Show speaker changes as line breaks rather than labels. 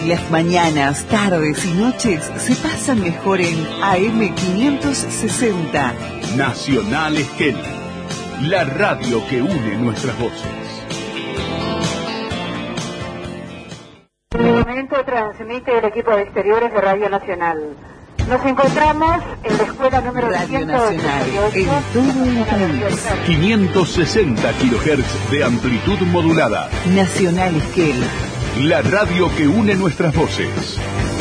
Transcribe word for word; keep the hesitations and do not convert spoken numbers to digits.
Las mañanas, tardes y noches se pasan mejor en A M quinientos sesenta.
Nacional Esquel, la radio que une nuestras voces.
En el momento transmite el equipo de exteriores de Radio Nacional. Nos encontramos en la escuela número
Radio Nacional, en todo el país.
quinientos sesenta kilohertz de amplitud modulada.
Nacional Esquel,
la radio que une nuestras voces.